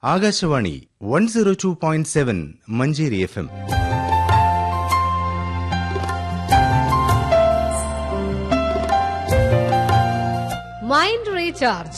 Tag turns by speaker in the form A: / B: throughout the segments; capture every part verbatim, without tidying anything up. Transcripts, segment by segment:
A: Akashvani one zero two point seven Manjeri F M.
B: Mind recharge.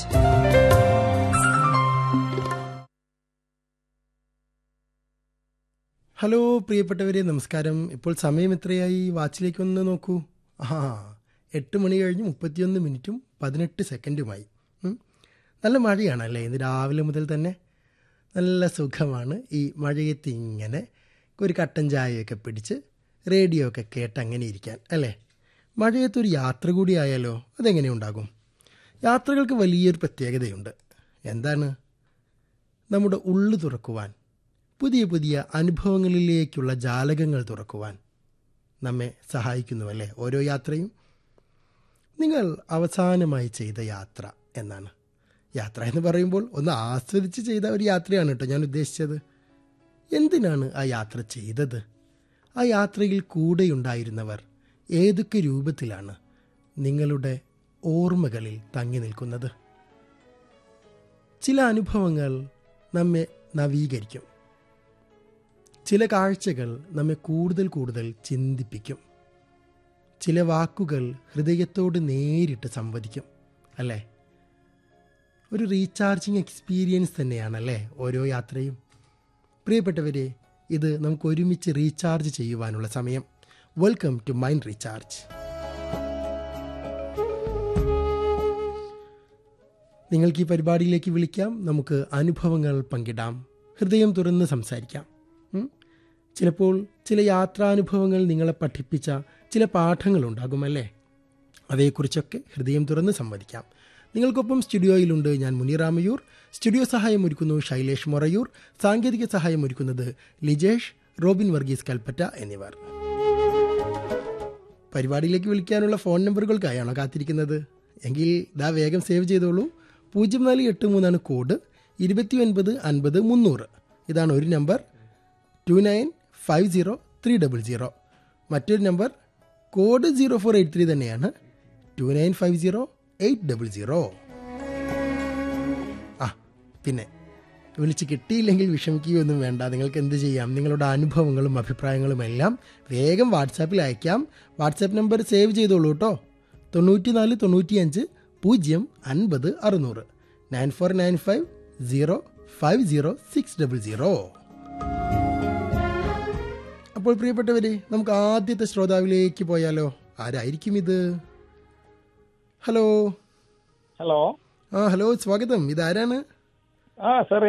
C: Hello പ്രിയപ്പെട്ടവരെ, നമസ്കാരം. ഇപ്പോൾ സമയം എത്രയായി? വാച്ചിലേക്ക് ഒന്ന് നോക്കൂ. ആ എട്ട് മണി കഴിഞ്ഞ് മുപ്പത്തിയൊന്ന് മിനിറ്റും പതിനെട്ട് സെക്കൻഡുമായി. നല്ല മഴയാണല്ലേ ഇന്ന് രാവിലെ മുതൽ തന്നെ. നല്ല സുഖമാണ് ഈ മഴയത്ത് ഇങ്ങനെ ഒരു കട്ടൻ ചായയൊക്കെ പിടിച്ച് റേഡിയോ ഒക്കെ കേട്ട് അങ്ങനെ ഇരിക്കാൻ അല്ലേ. മഴയത്തൊരു യാത്ര കൂടി ആയാലോ? അതെങ്ങനെ ഉണ്ടാകും? യാത്രകൾക്ക് വലിയൊരു പ്രത്യേകതയുണ്ട്. എന്താണ്? നമ്മുടെ ഉള്ളു തുറക്കുവാൻ, പുതിയ പുതിയ അനുഭവങ്ങളിലേക്കുള്ള ജാലകങ്ങൾ തുറക്കുവാൻ നമ്മെ സഹായിക്കുന്നുവല്ലേ ഓരോ യാത്രയും. നിങ്ങൾ അവസാനമായി ചെയ്ത യാത്ര എന്നാണ്? യാത്ര എന്ന് പറയുമ്പോൾ ഒന്ന് ആസ്വദിച്ച് ചെയ്ത ഒരു യാത്രയാണ് കേട്ടോ ഞാൻ ഉദ്ദേശിച്ചത്. എന്തിനാണ് ആ യാത്ര ചെയ്തത്? ആ യാത്രയിൽ കൂടെയുണ്ടായിരുന്നവർ ഏതൊക്കെ രൂപത്തിലാണ് നിങ്ങളുടെ ഓർമ്മകളിൽ തങ്ങി നിൽക്കുന്നത്? ചില അനുഭവങ്ങൾ നമ്മെ നവീകരിക്കും. ചില കാഴ്ചകൾ നമ്മെ കൂടുതൽ കൂടുതൽ ചിന്തിപ്പിക്കും. ചില വാക്കുകൾ ഹൃദയത്തോട് നേരിട്ട് സംവദിക്കും അല്ലേ. ഒരു റീചാർജിങ് എക്സ്പീരിയൻസ് തന്നെയാണല്ലേ ഓരോ യാത്രയും. പ്രിയപ്പെട്ടവരെ, ഇത് നമുക്ക് ഒരുമിച്ച് റീചാർജ് ചെയ്യുവാനുള്ള സമയം. Welcome to mind recharge. നിങ്ങൾക്ക് ഈ പരിപാടിയിലേക്ക് വിളിക്കാം. നമുക്ക് അനുഭവങ്ങൾ പങ്കിടാം, ഹൃദയം തുറന്ന് സംസാരിക്കാം. ചിലപ്പോൾ ചില യാത്രാനുഭവങ്ങൾ നിങ്ങളെ പഠിപ്പിച്ച ചില പാഠങ്ങളുണ്ടാകുമല്ലേ. അതേക്കുറിച്ചൊക്കെ ഹൃദയം തുറന്ന് സംവദിക്കാം. നിങ്ങൾക്കൊപ്പം സ്റ്റുഡിയോയിലുണ്ട് ഞാൻ മുനീർ ആമയൂർ. സ്റ്റുഡിയോ സഹായം ഒരുക്കുന്നു ശൈലേഷ് മൊറയൂർ. സാങ്കേതിക സഹായം ഒരുക്കുന്നത് ലിജേഷ്, റോബിൻ വർഗീസ് കൽപ്പറ്റ എന്നിവർ. പരിപാടിയിലേക്ക് വിളിക്കാനുള്ള ഫോൺ നമ്പറുകൾക്കായാണോ കാത്തിരിക്കുന്നത്? എങ്കിൽ ദാ വേഗം സേവ് ചെയ്തോളൂ. പൂജ്യം നാല് എട്ട് മൂന്നാണ് കോഡ്. ഇരുപത്തി ഒൻപത് അൻപത് മുന്നൂറ് ഇതാണ് ഒരു number. To nine five zero three double zero മറ്റൊരു number. Code zero four eight three തന്നെയാണ്. To nine five zero eight double zero. ആ പിന്നെ വിളിച്ച് കിട്ടിയില്ലെങ്കിൽ വിഷമിക്കുകയൊന്നും വേണ്ട. നിങ്ങൾക്ക് എന്ത് ചെയ്യാം? നിങ്ങളുടെ അനുഭവങ്ങളും അഭിപ്രായങ്ങളും എല്ലാം വേഗം വാട്സാപ്പിൽ അയക്കാം. വാട്സാപ്പ് നമ്പർ സേവ് ചെയ്തോളൂ കേട്ടോ. തൊണ്ണൂറ്റി നാല് തൊണ്ണൂറ്റി അഞ്ച് പൂജ്യം അൻപത് അറുന്നൂറ്. Nine four nine five zero five zero six double zero. അപ്പോൾ പ്രിയപ്പെട്ടവരെ, നമുക്ക് ആദ്യത്തെ ശ്രോതാവിലേക്ക് പോയാലോ? ആരായിരിക്കും ഇത്? ഹലോ.
D: ഹലോ.
C: ആ ഹലോ, സ്വാഗതം. ഇതാരാണ്?
D: ആ സാർ